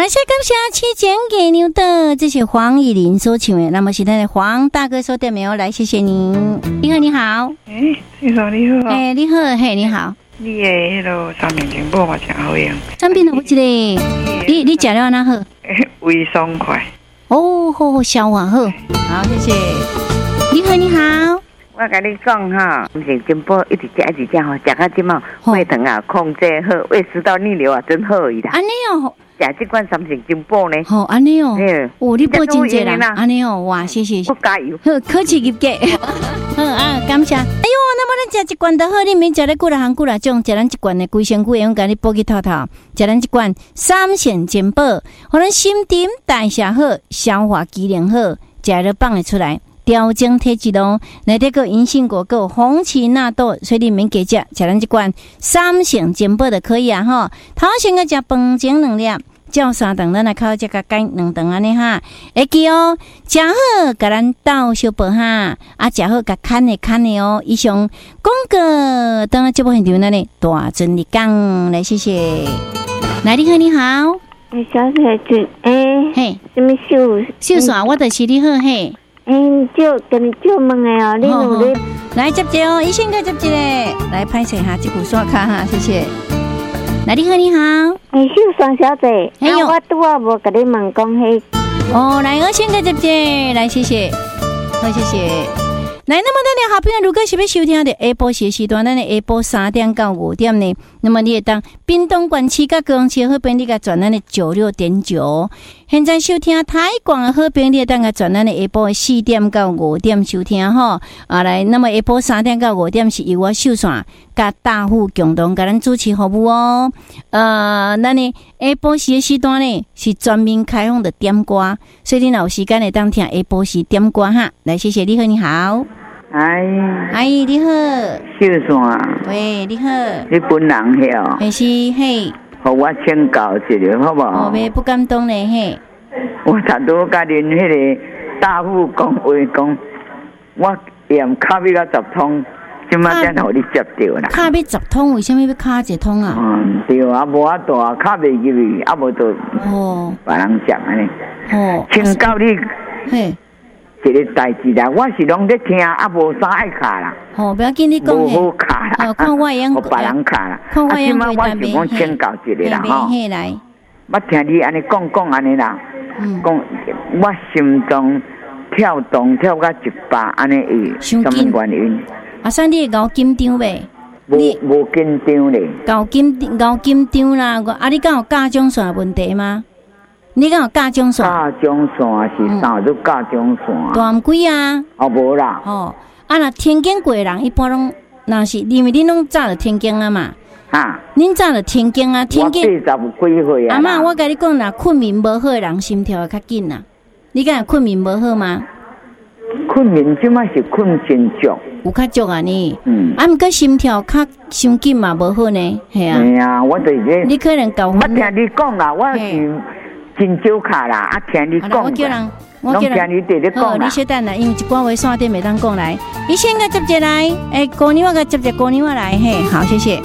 感谢期剪给牛的，这是黄以玲所唱的。那么现在的黄大哥说对没有？来，谢谢您。你好，你好。 你好，你好。 你好，嘿，你好。 你的迄个三面金宝嘛真好用。 三面好一个，你吃了哪好？ 胃爽快。 哦，好消化好。好，谢谢。你好，你好。 我跟你讲哈，三面金宝一直吃吼，吃到这嘛胃疼啊，控制好，胃食道逆流啊，真好伊啦。 安尼哦。食这款三面金宝呢？ 好，安尼哦。你报真济人，安尼哦，哇，谢谢。 我加油。 好，客气入价。好啊，感谢。哎呦，那么咱食一罐就好，你免食咧几啦行几啦种，食咱一罐的规身躯，用甲你补去透透。食咱一罐三线金宝，互咱心肠代谢好，消化机能好，食了放会出来。调整体质咯，内底个银杏果够红旗纳豆，所以你免加食，食咱一罐三线金宝就可以啊吼。头先个食饭前2粒，照3顿，咱来靠这个干2顿安尼哈。会记哦，食好甲咱倒小宝哈，食好甲看的哦。以上广告当然节目现场那里大尊你讲来，谢谢。来，你好，你好。 小姐姐， 嘿， 什么秀啥？我就是你好嘿。 就跟你就问的哦，你努力来接一哦，医生个接一个，来拍摄下这股刷卡哈，谢谢。来，你好，你好， 秀双小姐，我拄啊无跟你问讲迄哦，来，我先个接一，来，谢谢，好，谢谢。来，那么咱的好朋友，如果是要收听的下晡时段，咱的下晡3点到5点呢，那么你会当屏东县市甲高雄市好朋友甲转咱的96.9。现在收听台广的好朋友，你会当甲转咱的下晡4点到5点收听吼。来，那么下晡3点到5点是由我秀线甲大户共同甲咱主持服务哦。咱的下晡时段呢是专门开放的点歌，所以你若有时间会当听下晡时点歌哈。来，谢谢，你好，你好。阿姨你好， 秀线， 喂，你好， 你本人嘿哦， 还是嘿， 和我请教一下好不好？ 不敢当嘞嘿。 我昨拄甲恁迄个大夫讲话讲，我验卡比甲10通，即马才互你接着啦。 卡比10通，为什么要卡1通啊？ 对啊，无法度啊，卡袂入去，啊无就别人接安尼。请教你嘿。 一个代志啦，我是拢在听，啊无啥爱卡啦。 不要紧，你讲无好卡啦， 看我样， 互别人卡啦。 看我样我是讲请教一个啦吼。 来， 我听你安尼讲安尼啦，讲我心脏跳动跳到100安尼是什么原因？ 啥你会搞紧张呗？ 无紧张咧？ 搞紧张啦！你敢有甲状腺问题吗？你敢有甲状腺？ 甲状腺是啥？就甲状腺。 大毋几啊？ 无啦。 若天经过人一般拢，若是因为恁拢早就天经啊嘛。恁早就天经啊，天经。 我80几岁啊。 阿嬷，我甲你讲啦，困眠无好的人心跳会较紧啦。你敢有困眠无好吗？ 困眠即摆是困真足。 有较足啊你。毋过心跳较伤紧嘛无好呢，系啊。 系啊，我就是你可能搞。 我听你讲啦，我是。真少卡啦，听你讲。我叫人，听你对你讲啦。 你稍等啦，因为一寡话线顶袂当讲来。你先个接一来，姑娘我个接一姑娘我来，嘿，好，谢谢。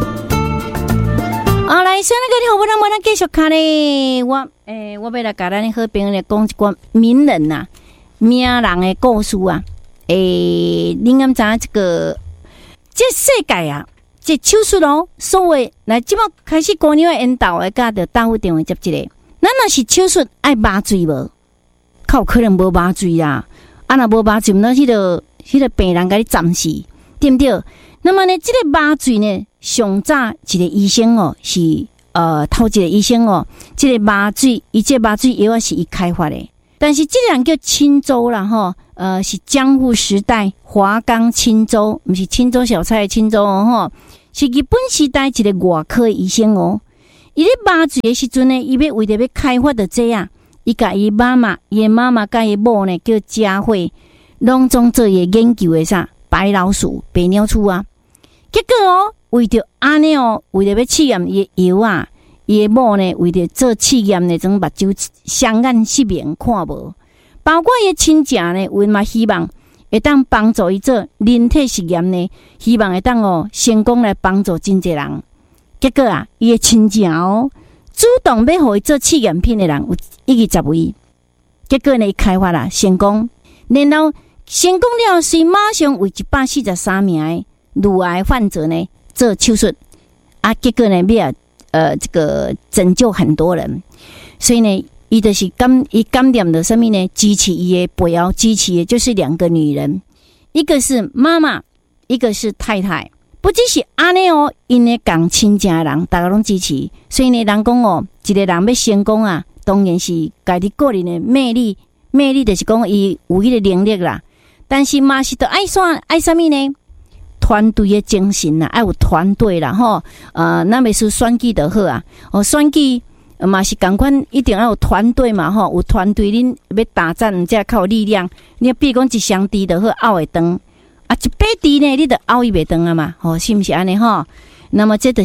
来，所以那个好不容易咱继续卡咧，我要来甲咱的好朋友来讲一寡名人呐、名人的故事啊。恁敢知这个这世界啊，这手术哦，所谓来即摆开始姑娘的引导的，甲着打呼电话接一个。咱若是手术爱麻醉无？有可能无麻醉啦。若无麻醉，那迄个病人甲你暂时，对不对？那么呢，这个麻醉呢，上早一个医生哦，是头一个医生哦，这个麻醉，这麻醉药是伊开发的。但是这个人叫青州啦吼，是江户时代华冈青州，不是青州小菜的青州哦吼，是日本时代一个外科的医生哦。伊咧麻醉的时阵呢，伊要为着要开发的这样，伊甲伊妈妈甲伊某呢叫佳慧，拢总做伊研究的啥白老鼠、白鸟鼠啊。结果哦，为着安尼哦，为着要试验伊的药啊，伊的某呢为着做试验呢，种目睭双眼失明看无，包括伊亲戚呢，为嘛希望会当帮助伊做人体实验呢，希望会当成功来帮助真侪人。结果啊，伊的亲戚哦， 主动要互伊做试验品的人有120位，结果呢开发啦成功，然后成功了，是马上为143名的乳癌患者呢做手术啊，结果呢这个拯救很多人，所以呢，伊就是感染的什么呢？支持伊的背后支持的就是2个女人，一个是妈妈，一个是太太。不只是安尼哦，因为共亲情的人，大家拢支持，所以呢，人讲哦，一个人要成功啊，当然是家己个人的魅力就是讲伊有迄个能力啦。但是嘛是都爱啥物呢？团队的精神啦，爱有团队啦吼。那么是选举就好啊。选举嘛是同款，一定要有团队嘛吼。有团队恁要打战，才较有力量。你比如讲一箱猪就好，拗会长。啊，一把猪呢，你就拗伊袂长啊嘛，是不是安尼吼？那么这就